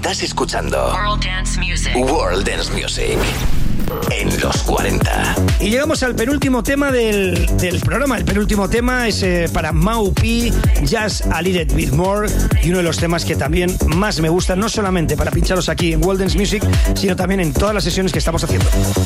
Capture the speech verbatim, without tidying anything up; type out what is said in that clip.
Estás escuchando World Dance Music. World Dance Music en los cuarenta. Y llegamos al penúltimo tema del, del programa. El penúltimo tema es eh, para Mau P, Just a Little Bit More, y uno de los temas que también más me gusta, no solamente para pincharos aquí en World Dance Music, sino también en todas las sesiones que estamos haciendo.